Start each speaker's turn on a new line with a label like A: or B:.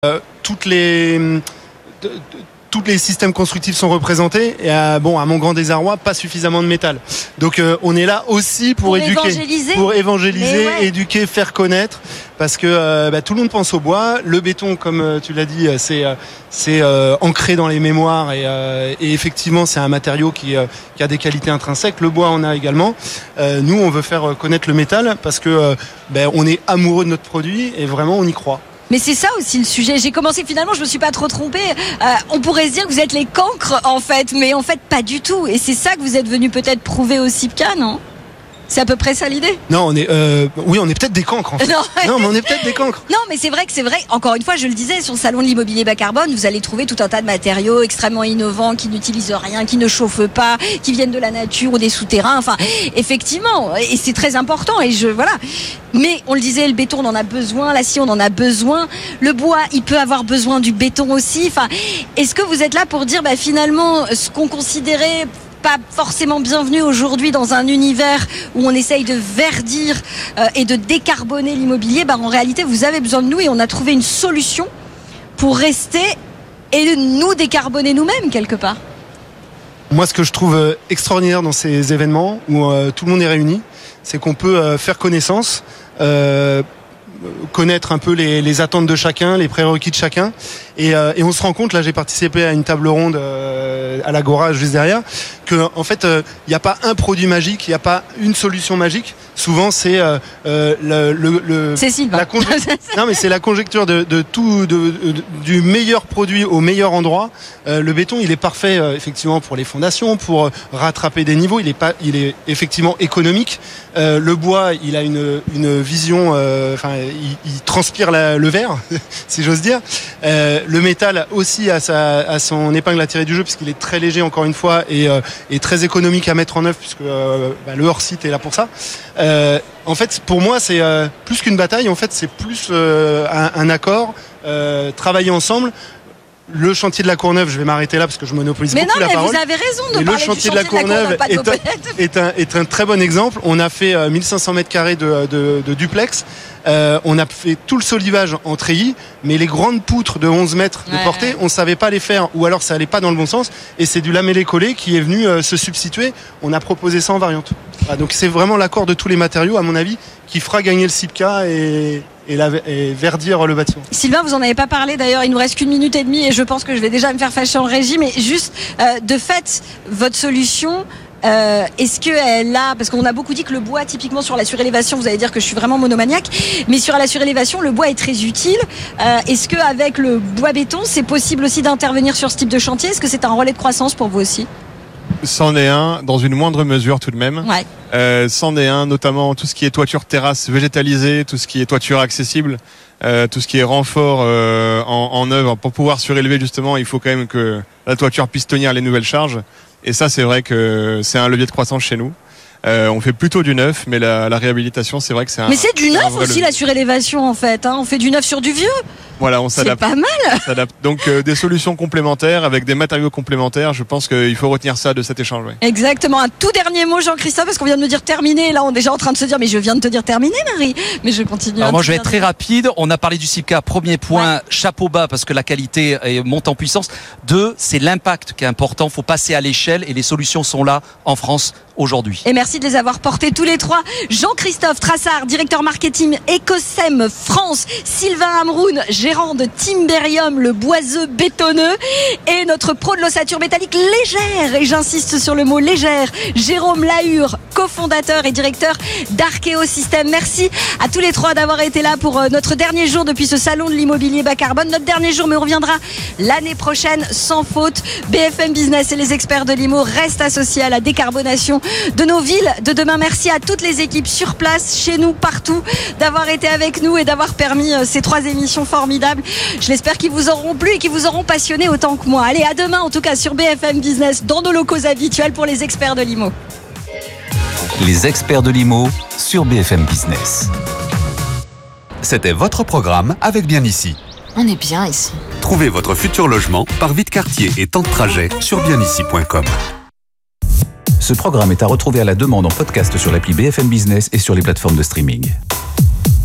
A: Tous les systèmes constructifs sont représentés et à mon grand désarroi, pas suffisamment de métal. Donc on est là aussi pour évangéliser, éduquer, faire connaître, parce que tout le monde pense au bois. Le béton, comme tu l'as dit, c'est ancré dans les mémoires et effectivement c'est un matériau qui a des qualités intrinsèques. Le bois en a également. Nous, on veut faire connaître le métal parce que on est amoureux de notre produit et vraiment on y croit.
B: Mais c'est ça aussi le sujet. J'ai commencé, finalement, je me suis pas trop trompée. On pourrait se dire que vous êtes les cancres, en fait. Mais en fait, pas du tout. Et c'est ça que vous êtes venu peut-être prouver au CIPCA, non ? C'est à peu près ça l'idée ?
A: Non, on est peut-être des cancres en fait. Non, mais on est peut-être des cancres.
B: Non, mais c'est vrai. Encore une fois, je le disais, sur le salon de l'immobilier bas carbone, vous allez trouver tout un tas de matériaux extrêmement innovants, qui n'utilisent rien, qui ne chauffent pas, qui viennent de la nature ou des souterrains. Enfin, effectivement, et c'est très important. Voilà. Mais on le disait, le béton, on en a besoin. L'acier, on en a besoin. Le bois, il peut avoir besoin du béton aussi. Enfin, est-ce que vous êtes là pour dire, finalement, ce qu'on considérait pas forcément bienvenu aujourd'hui dans un univers où on essaye de verdir et de décarboner l'immobilier, en réalité vous avez besoin de nous et on a trouvé une solution pour rester et nous décarboner nous-mêmes quelque part.
A: Moi, ce que je trouve extraordinaire dans ces événements où tout le monde est réuni, c'est qu'on peut faire connaissance, connaître un peu les attentes de chacun, les prérequis de chacun, et on se rend compte, là j'ai participé à une table ronde à l'Agora juste derrière, que en fait il n'y a pas un produit magique, il n'y a pas une solution magique. Souvent c'est non mais c'est la conjecture de tout, du meilleur produit au meilleur endroit. Le béton il est parfait effectivement pour les fondations, pour rattraper des niveaux. Il est effectivement économique. Le bois il a une vision, il transpire le verre si j'ose dire. Le métal aussi a son épingle à tirer du jeu puisqu'il est très léger encore une fois et très économique à mettre en œuvre puisque le hors-site est là pour ça. En fait, pour moi, c'est plus qu'une bataille. En fait, c'est plus un accord, travailler ensemble. Le chantier de la Courneuve, je vais m'arrêter là parce que je monopolise beaucoup la parole.
B: Mais vous avez raison de parler
A: du chantier de la Courneuve est un très bon exemple. On a fait 1500 mètres carrés de duplex. On a fait tout le solivage en treillis, mais les grandes poutres de 11 mètres de portée, on savait pas les faire, ou alors ça allait pas dans le bon sens, et c'est du lamellé-collé qui est venu se substituer. On a proposé ça en variante. Voilà, donc c'est vraiment l'accord de tous les matériaux, à mon avis, qui fera gagner le CIPCA et verdir le bâtiment.
B: Sylvain, vous en avez pas parlé d'ailleurs, il nous reste qu'1 minute et demie et je pense que je vais déjà me faire fâcher en régie, mais juste de fait, votre solution, est-ce qu'elle a, parce qu'on a beaucoup dit que le bois typiquement sur la surélévation, vous allez dire que je suis vraiment monomaniaque, mais sur la surélévation le bois est très utile. Est-ce qu'avec le bois béton c'est possible aussi d'intervenir sur ce type de chantier? Est-ce que c'est un relais de croissance pour vous aussi?
C: C'en est un, dans une moindre mesure tout de même.
B: Ouais.
C: C'en est un, notamment tout ce qui est toiture terrasse végétalisée, tout ce qui est toiture accessible, tout ce qui est renfort en œuvre. Pour pouvoir surélever justement, il faut quand même que la toiture puisse tenir les nouvelles charges. Et ça, c'est vrai que c'est un levier de croissance chez nous. On fait plutôt du neuf, mais la réhabilitation, c'est vrai que c'est un...
B: Mais c'est du neuf aussi,
C: levier.
B: la surélévation en fait. On fait du neuf sur du vieux.
C: Voilà, on s'adapte.
B: C'est pas mal.
C: On s'adapte. Donc des solutions complémentaires avec des matériaux complémentaires. Je pense qu'il faut retenir ça de cet échange. Ouais.
B: Exactement. Un tout dernier mot, Jean-Christophe, parce qu'on vient de me dire terminé. Là, on est déjà en train de se dire, mais je viens de te dire terminé, Marie. Mais je continue.
D: Alors moi, je vais être très rapide. On a parlé du CIPCA. Premier point, chapeau bas parce que la qualité monte en puissance. 2, c'est l'impact qui est important. Faut passer à l'échelle et les solutions sont là en France aujourd'hui.
B: Et merci de les avoir portés tous les trois. Jean-Christophe Trassard, directeur marketing Ecosem France, Sylvain Amroun, gérant de Timberium, le boiseux bétonneux, et notre pro de l'ossature métallique légère, et j'insiste sur le mot légère, Jérôme Lahure, cofondateur et directeur d'Arkeo Systèmes. Merci à tous les trois d'avoir été là pour notre dernier jour depuis ce salon de l'immobilier bas carbone. Notre dernier jour, mais on reviendra l'année prochaine sans faute. BFM Business et les experts de l'IMO restent associés à la décarbonation de nos villes de demain. Merci à toutes les équipes sur place, chez nous, partout, d'avoir été avec nous et d'avoir permis ces 3 émissions formidables. Je l'espère qu'ils vous auront plu et qu'ils vous auront passionné autant que moi. Allez, à demain en tout cas sur BFM Business, dans nos locaux habituels pour les experts de l'IMO.
E: Les experts de l'IMO sur BFM Business. C'était votre programme avec Bien Ici.
F: On est bien ici.
E: Trouvez votre futur logement par vie de quartier et temps de trajet sur bienici.com. Ce programme est à retrouver à la demande en podcast sur l'appli BFM Business et sur les plateformes de streaming.